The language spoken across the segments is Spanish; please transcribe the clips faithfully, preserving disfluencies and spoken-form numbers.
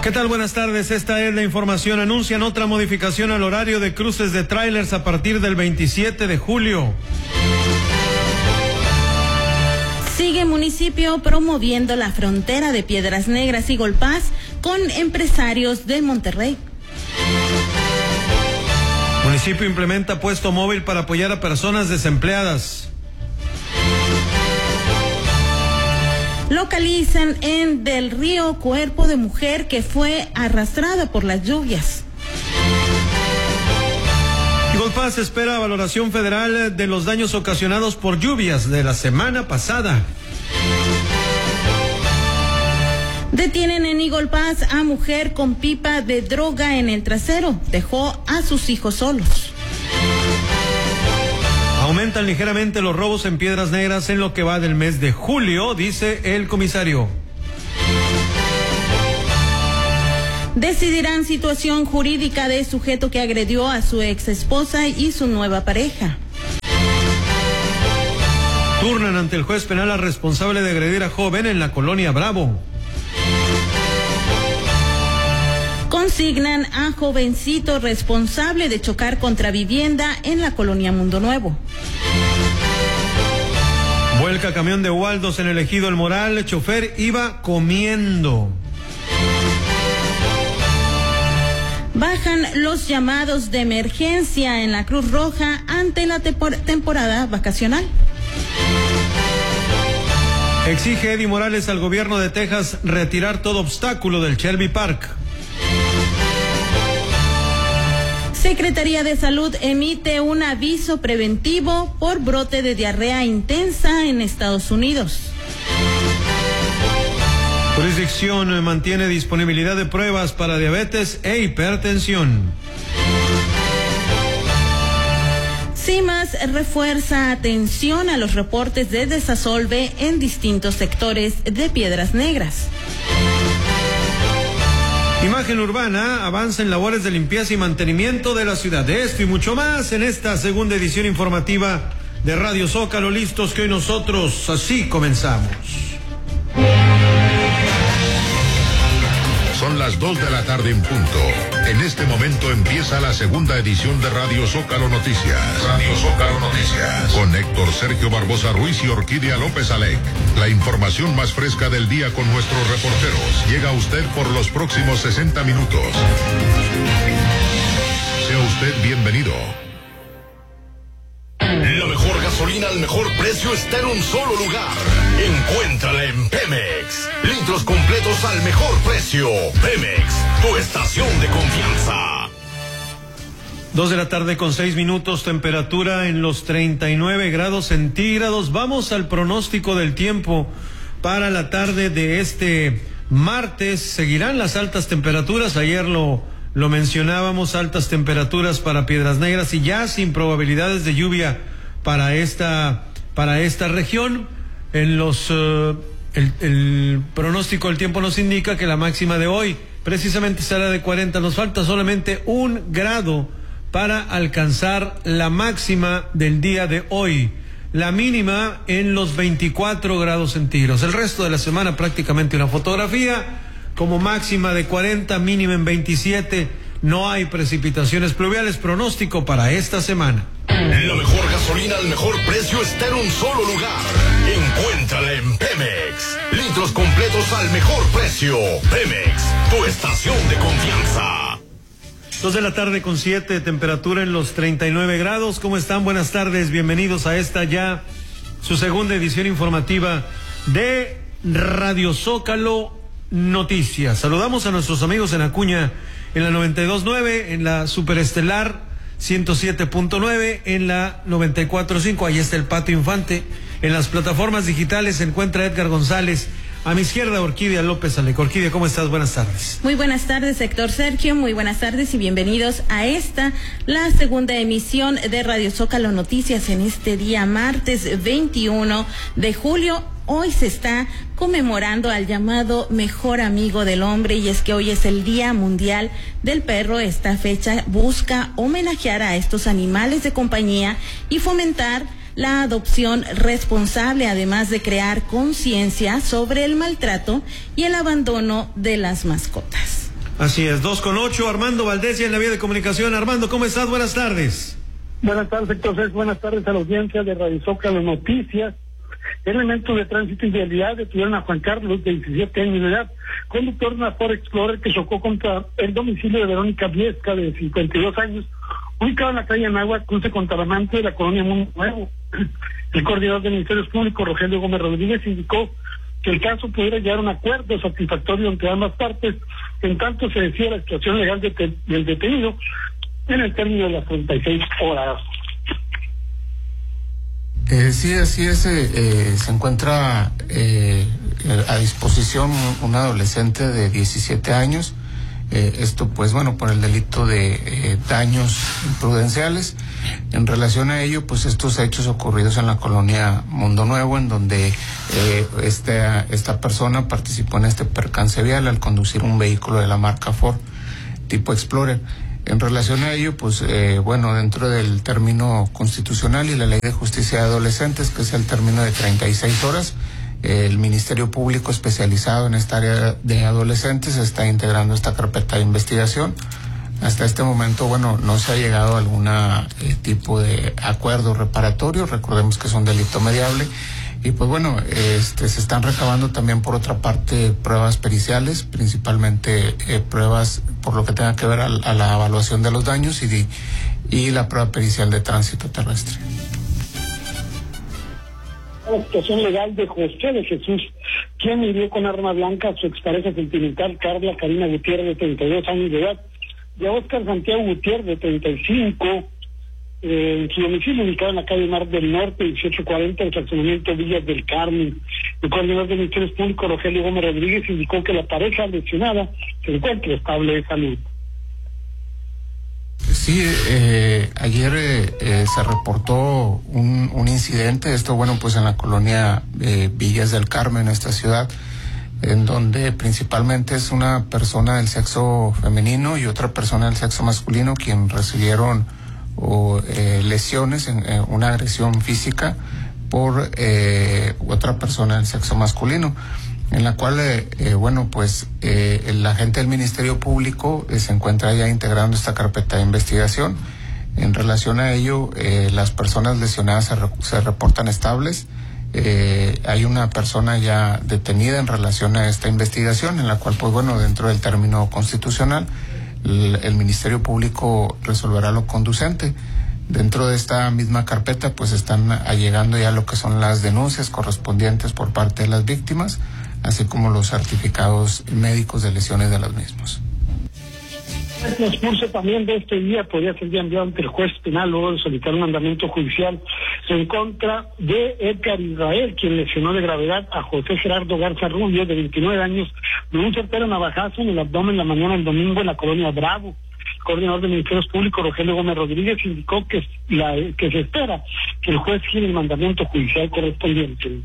¿Qué tal? Buenas tardes, esta es la información. Anuncian otra modificación al horario de cruces de tráilers a partir del veintisiete de julio. Sigue municipio promoviendo la frontera de Piedras Negras y Golpaz con empresarios de Monterrey. Municipio implementa puesto móvil para apoyar a personas desempleadas. Localizan en Del Río cuerpo de mujer que fue arrastrada por las lluvias. Golpaz espera valoración federal de los daños ocasionados por lluvias de la semana pasada. Detienen en Igolpaz a mujer con pipa de droga en el trasero. Dejó a sus hijos solos. Aumentan ligeramente los robos en Piedras Negras en lo que va del mes de julio, dice el comisario. Decidirán situación jurídica de sujeto que agredió a su ex esposa y su nueva pareja. Turnan ante el juez penal al responsable de agredir a joven en la colonia Bravo. Consignan a jovencito responsable de chocar contra vivienda en la colonia Mundo Nuevo. Vuelca camión de Waldos en el ejido El Moral, el chofer iba comiendo. Bajan los llamados de emergencia en la Cruz Roja ante la tempor- temporada vacacional. Exige Eddie Morales al gobierno de Texas retirar todo obstáculo del Shelby Park. Secretaría de Salud emite un aviso preventivo por brote de diarrea intensa en Estados Unidos. Jurisdicción mantiene disponibilidad de pruebas para diabetes e hipertensión. CIMAS refuerza atención a los reportes de desasolve en distintos sectores de Piedras Negras. Imagen Urbana avanza en labores de limpieza y mantenimiento de la ciudad. De esto y mucho más en esta segunda edición informativa de Radio Zócalo. Listos que hoy nosotros así comenzamos. Son las dos de la tarde en punto. En este momento empieza la segunda edición de Radio Zócalo Noticias. Radio Zócalo Noticias. Con Héctor Sergio Barbosa Ruiz y Orquídea López Alec. La información más fresca del día con nuestros reporteros. Llega a usted por los próximos sesenta minutos. Sea usted bienvenido. La mejor gasolina al mejor precio está en un solo lugar. Encuéntrala en Pemex. Litros completos al mejor precio. Pemex, tu estación de confianza. Dos de la tarde con seis minutos, temperatura en los treinta y nueve grados centígrados. Vamos al pronóstico del tiempo para la tarde de este martes. Seguirán las altas temperaturas. Ayer lo, lo mencionábamos, altas temperaturas para Piedras Negras y ya sin probabilidades de lluvia para esta, para esta región. En los, uh, el, el pronóstico del tiempo nos indica que la máxima de hoy precisamente será de cuarenta. Nos falta solamente un grado para alcanzar la máxima del día de hoy. La mínima en los veinticuatro grados centígrados. El resto de la semana prácticamente una fotografía, como máxima de cuarenta, mínima en veintisiete. No hay precipitaciones pluviales. Pronóstico para esta semana. La mejor gasolina al mejor precio está en un solo lugar. Encuéntrala en Pemex. Litros completos al mejor precio. Pemex, tu estación de confianza. Dos de la tarde con siete, temperatura en los treinta y nueve grados. ¿Cómo están? Buenas tardes, bienvenidos a esta ya, su segunda edición informativa de Radio Zócalo Noticias. Saludamos a nuestros amigos en Acuña, en la noventa y dos punto nueve, en la Superestelar ciento siete punto nueve, en la noventa y cuatro punto cinco, ahí está el Patio Infante. En las plataformas digitales se encuentra Edgar González. A mi izquierda, Orquídea López Alec. Orquídea, ¿cómo estás? Buenas tardes. Muy buenas tardes, Héctor Sergio. Muy buenas tardes y bienvenidos a esta, la segunda emisión de Radio Zócalo Noticias en este día martes veintiuno de julio. Hoy se está conmemorando al llamado mejor amigo del hombre, y es que hoy es el Día Mundial del Perro. Esta fecha busca homenajear a estos animales de compañía y fomentar la adopción responsable, además de crear conciencia sobre el maltrato y el abandono de las mascotas. Así es, dos con ocho, Armando Valdés ya en la vía de comunicación. Armando, ¿cómo estás? Buenas tardes. Buenas tardes, Héctor. Buenas tardes a la audiencia de Radio Zócalo Noticias. Elementos de tránsito y vialidad detuvieron a Juan Carlos, de diecisiete años de edad, conductor de una Ford Explorer que chocó contra el domicilio de Verónica Viesca, de cincuenta y dos años, ubicado en la calle Anáhuac, cruce con Taramante de la colonia Mundo Nuevo. El coordinador de Ministerios Públicos, Rogelio Gómez Rodríguez, indicó que el caso pudiera llegar a un acuerdo satisfactorio entre ambas partes, en tanto se decía la situación legal de te, del detenido en el término de las treinta y seis horas. Eh, sí, así es, eh, eh, se encuentra eh, a disposición un adolescente de diecisiete años, eh, esto pues bueno, por el delito de eh, daños imprudenciales. En relación a ello, pues estos hechos ocurridos en la colonia Mundo Nuevo, en donde eh, esta, esta persona participó en este percance vial al conducir un vehículo de la marca Ford tipo Explorer. En relación a ello, pues eh, bueno, dentro del término constitucional y la Ley de Justicia de Adolescentes, que es el término de treinta y seis horas, eh, el Ministerio Público especializado en esta área de adolescentes está integrando esta carpeta de investigación. Hasta este momento, bueno, no se ha llegado a algún eh, tipo de acuerdo reparatorio. Recordemos que es un delito mediable. Y pues bueno, este, se están recabando también por otra parte pruebas periciales, principalmente eh, pruebas por lo que tenga que ver a, a la evaluación de los daños y, y la prueba pericial de tránsito terrestre. La situación legal de José de Jesús, quien hirió con arma blanca a su expareja sentimental Carla Karina Gutiérrez, de treinta y dos años de edad, y a Óscar Santiago Gutiérrez, de treinta y cinco, Eh, en su domicilio ubicado en la calle Mar del Norte, dieciocho cuarenta, el fraccionamiento Villas del Carmen. El coordinador de Ministerios Públicos, Rogelio Gómez Rodríguez, indicó que la pareja lesionada se encuentra estable de salud. Sí, eh, ayer eh, eh, se reportó un, un incidente, esto bueno, pues en la colonia eh, Villas del Carmen, en esta ciudad, en donde principalmente es una persona del sexo femenino y otra persona del sexo masculino quien recibieron o eh, lesiones, en eh, una agresión física por eh, otra persona del sexo masculino, en la cual, eh, eh, bueno, pues eh, el agente del Ministerio Público eh, se encuentra ya integrando esta carpeta de investigación. En relación a ello, eh, las personas lesionadas se, re se reportan estables. Eh, hay una persona ya detenida en relación a esta investigación, en la cual, pues bueno, dentro del término constitucional, el, el Ministerio Público resolverá lo conducente. Dentro de esta misma carpeta, pues están allegando ya lo que son las denuncias correspondientes por parte de las víctimas, así como los certificados médicos de lesiones de los mismos. El transcurso también de este día podría ser ya enviado ante el juez penal luego de solicitar un mandamiento judicial en contra de Edgar Israel, quien lesionó de gravedad a José Gerardo Garza Rubio, de veintinueve años, de un certero navajazo en el abdomen la mañana del domingo en la colonia Bravo. El coordinador de Ministerios Públicos, Rogelio Gómez Rodríguez, indicó que, la, que se espera que el juez gire el mandamiento judicial correspondiente.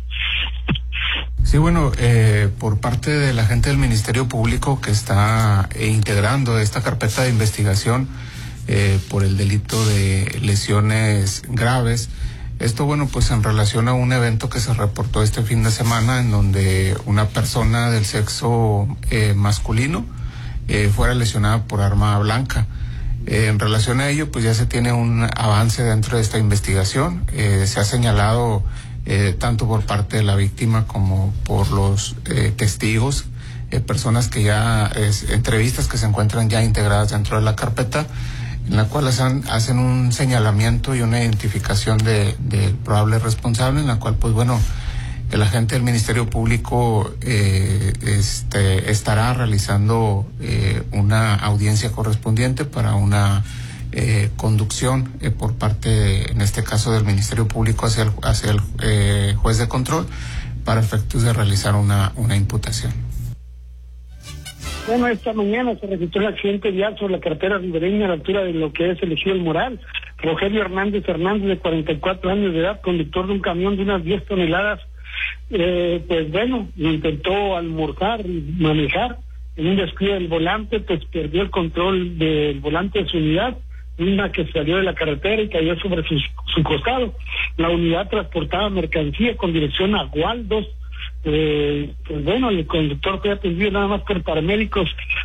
Sí, bueno, eh, por parte de la gente del Ministerio Público que está eh, integrando esta carpeta de investigación eh, por el delito de lesiones graves. Esto, bueno, pues en relación a un evento que se reportó este fin de semana en donde una persona del sexo eh, masculino eh, fuera lesionada por arma blanca. Eh, en relación a ello, pues ya se tiene un avance dentro de esta investigación. Eh, se ha señalado Eh, tanto por parte de la víctima como por los eh, testigos, eh, personas que ya, es, entrevistas que se encuentran ya integradas dentro de la carpeta, en la cual hacen, hacen un señalamiento y una identificación de, de probable responsable, en la cual, pues bueno, el agente del Ministerio Público eh, este, estará realizando eh, una audiencia correspondiente para una Eh, conducción eh, por parte, de, en este caso, del Ministerio Público hacia el, hacia el eh, juez de control para efectos de realizar una, una imputación. Bueno, esta mañana se registró el accidente vial sobre la carretera ribereña a la altura de lo que es el Ejido El Moral. Rogelio Hernández Hernández, de cuarenta y cuatro años de edad, conductor de un camión de unas diez toneladas, eh, pues bueno, intentó almorzar y manejar. En un descuido del volante, pues perdió el control del volante de su unidad, una que salió de la carretera y cayó sobre su, su costado. La unidad transportaba mercancía con dirección a Gualdos. Eh, pues bueno, el conductor fue atendido nada más por paramédicos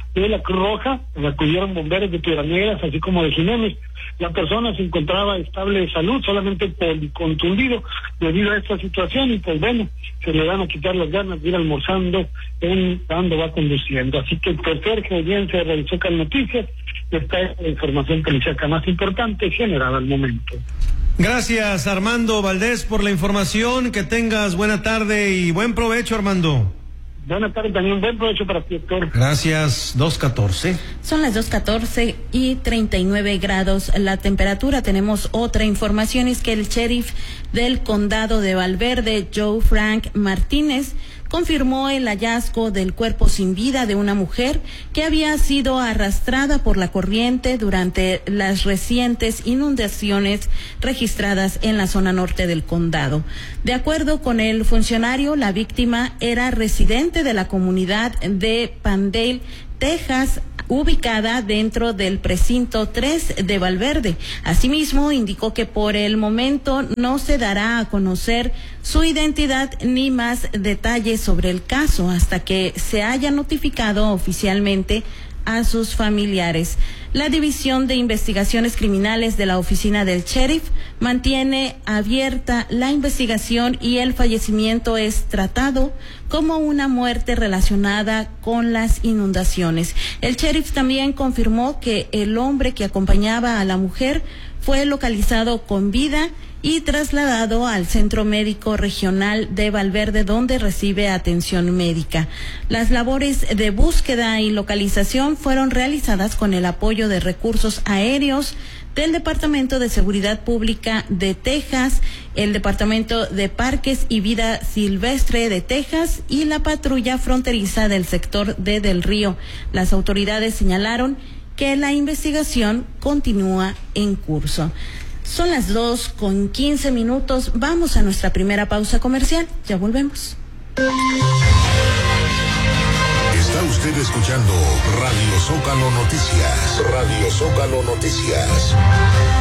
de la Cruz Roja, acudieron bomberos de Piedras Negras, así como de Jiménez. La persona se encontraba estable de salud, solamente policontundido debido a esta situación, y pues bueno, se le van a quitar las ganas de ir almorzando en cuando va conduciendo. Así que por Sergio, audiencia de Radio Zócalo Noticias, esta es la información policíaca más importante generada al momento. Gracias, Armando Valdés, por la información. Que tengas buena tarde y buen provecho, Armando. Buenas tardes, también buen provecho para ti, doctor. Gracias. dos catorce. Son las dos catorce y treinta y nueve grados la temperatura. Tenemos otra información, es que el sheriff del condado de Valverde, Joe Frank Martínez, confirmó el hallazgo del cuerpo sin vida de una mujer que había sido arrastrada por la corriente durante las recientes inundaciones registradas en la zona norte del condado. De acuerdo con el funcionario, la víctima era residente de la comunidad de Pandale, Texas, ubicada dentro del precinto tres de Valverde. Asimismo, indicó que por el momento no se dará a conocer su identidad ni más detalles sobre el caso hasta que se haya notificado oficialmente a sus familiares. La División de Investigaciones Criminales de la Oficina del Sheriff mantiene abierta la investigación y el fallecimiento es tratado como una muerte relacionada con las inundaciones. El sheriff también confirmó que el hombre que acompañaba a la mujer fue localizado con vida y trasladado al Centro Médico Regional de Valverde, donde recibe atención médica. Las labores de búsqueda y localización fueron realizadas con el apoyo de recursos aéreos del Departamento de Seguridad Pública de Texas, el Departamento de Parques y Vida Silvestre de Texas y la patrulla fronteriza del sector de Del Río. Las autoridades señalaron que la investigación continúa en curso. Son las dos con quince minutos. Vamos a nuestra primera pausa comercial. Ya volvemos. Está usted escuchando Radio Zócalo Noticias. Radio Zócalo Noticias.